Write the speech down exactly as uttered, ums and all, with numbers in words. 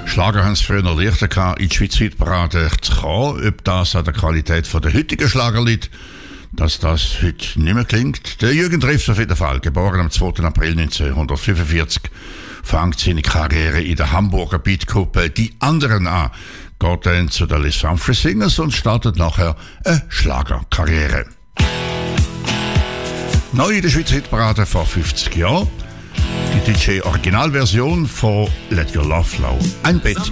Schlager haben es früher noch leichter gehabt, in die Schweizer Hitparade zu kommen. Ob das an der Qualität der heutigen Schlager liegt, dass das heute nicht mehr klingt. Der Jürgen Drews auf jeden Fall, geboren am zweiten April neunzehnhundertfünfundvierzig, fängt seine Karriere in der Hamburger Beatgruppe Die Anderen an, geht dann zu den Les Humphrey Singers und startet nachher eine Schlagerkarriere. Neu in der Schweizer Hitparade vor fünfzig Jahren, die deutsche Originalversion von Let Your Love Flow. Ein Bett.